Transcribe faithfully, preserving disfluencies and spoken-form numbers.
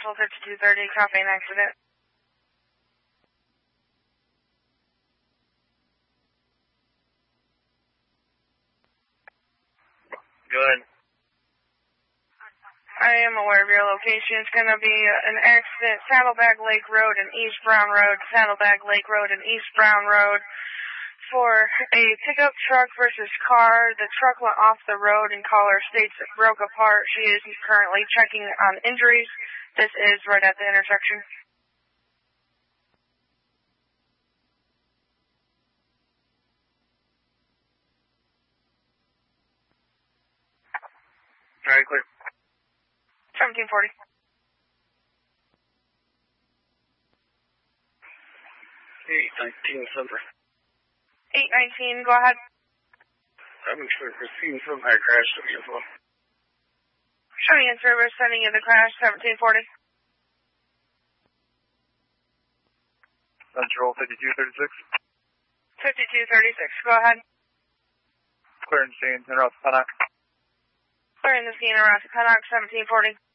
Central fifty-two thirty, copy an accident. Good. I am aware of your location. It's going to be an accident, Saddlebag Lake Road and East Brown Road, Saddlebag Lake Road and East Brown Road. For a pickup truck versus car, the truck went off the road and caller states it broke apart. She is currently checking on injuries. This is right at the intersection. All right, clear. seventeen forty. eight nineteen Silver. eight nineteen, go ahead. seven for Christine Silver. I crashed the vehicle. Showing in service, sending you the crash, seventeen forty. Central fifty-two thirty-six. fifty-two thirty-six, go ahead. Clearing scene, interrupt Pennock. Clearing the scene around Pennock, seventeen forty.